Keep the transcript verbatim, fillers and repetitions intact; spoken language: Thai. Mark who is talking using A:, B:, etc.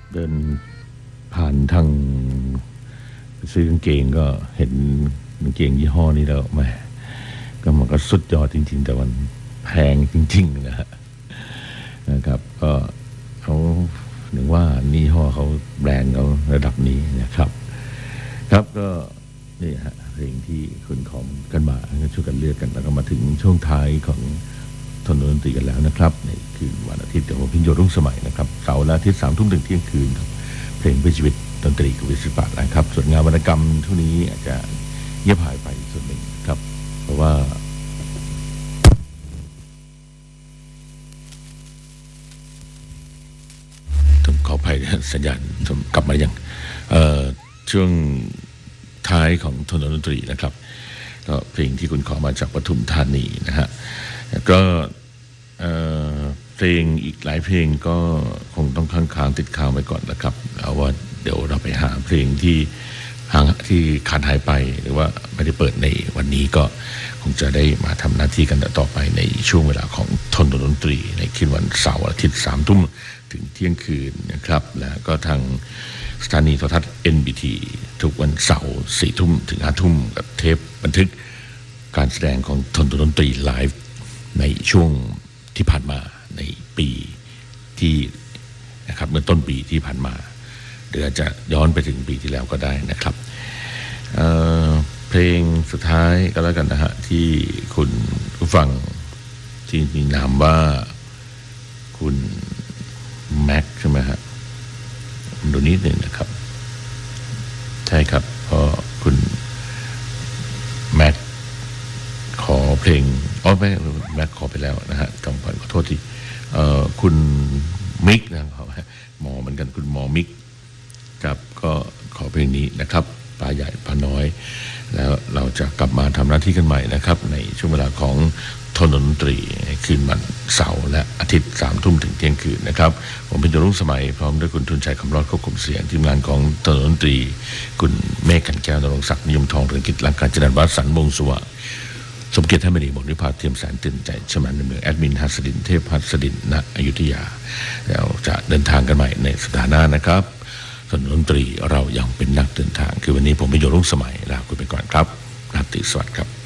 A: เดินผ่านทางซื้อกางเกงก็เห็นกางเกงยี่ห้อนี้แล้วแหมก็มันก็สุดยอดจริงๆแต่มันแพงจริงๆนะฮะนะครับก็เขาถึงว่านี่ห้อเขาแบรนด์เขาระดับนี้นะครับครับก็นี่ฮะเพลงที่คุณขอกันมาก็ช่วยกันเลือกกันแล้วก็มาถึงช่วงท้ายของถนนดนตรีกันแล้วนะครับในคืนวันอาทิตย์เดี๋ยวผมพิญโยรุ่งสมัยนะครับเสาร์และอาทิตย์สามทุ่มถึงเที่ยงคืนครับเพลงเพื่อชีวิตดนตรีกับวิศิลปะนะครับส่วนงานวรรณกรรมช่วงนี้อาจจะเงียบหายไปส่วนหนึ่งครับเพราะว่าต้องขออภัยสัญญาณกลับมาอย่างช่วงท้ายของถนนดนตรีนะครับก็เพลงที่คุณขอมาจากปทุมธานีนะฮะก็เพลงอีกหลายเพลงก็คงต้องค้างๆติดค้างไปก่อนนะครับเอาว่าเดี๋ยวเราไปหาเพลงที่ห่างที่ขาดหายไปหรือว่าไม่ได้เปิดในวันนี้ก็คงจะได้มาทำหน้าที่กันต่อไปในช่วงเวลาของถนนดนตรีในคืนวันเสาร์อาทิตย์สามทุ่มถึงเที่ยงคืนนะครับแล้วก็ทางสถานีโทรทัศน์ เอ็น บี ที ทุกวันเสาร์สี่ทุ่มถึงห้าทุ่มกับเทปบันทึกการแสดงของถนนดนตรีไลฟ์ในช่วงที่ผ่านมาในปีที่นะครับเมื่อต้นปีที่ผ่านมาหรืออาจจะย้อนไปถึงปีที่แล้วก็ได้นะครับ เ, เพลงสุดท้ายก็แล้วกันนะฮะที่คุณผู้ฟังที่มีนามว่าคุณแม็กใช่ไหมฮะดูนิดหนึ่งนะครับใช่ครับเพราะคุณแม็กขอเพลงอ๋อไม่แม็กขอไปแล้วนะฮะจำเป็นขอโทษทีคุณมิกนะครับหมอเหมือนกันคุณหมอมิกครับก็ขอเพลงนี้นะครับปลาใหญ่ปลาน้อยแล้วเราจะกลับมาทำหน้าที่กันใหม่นะครับในช่วงเวลาของถนนดนตรีคืนวันเสาร์และอาทิตย์สามทุ่มถึงเที่ยงคืนนะครับผมเป็นจรุ่งสมัยพร้อมด้วยคุณทุนชัยคำรอดควบคุมเสียงทีมงานของถนนดนตรีคุณเมฆกันแก้วนรงศักดิ์นิยมทองเรืองกิจหลังการจัดวัดสันวงสว่างสมเกียรติท่านมณีบทวิภาเทียมแสนตื่นใจชมันในเมืองแอดมินฮัสดินเทพฮัสดินณอยุธยาเราจะเดินทางกันใหม่ในสัปดาห์หน้านะครับถนนดนตรีเรายังเป็นนักเดินทางคือวันนี้ผมเป็นโยรุ่งสมัยลาคุณไปก่อนครับราตรีสวัสดิ์ครับ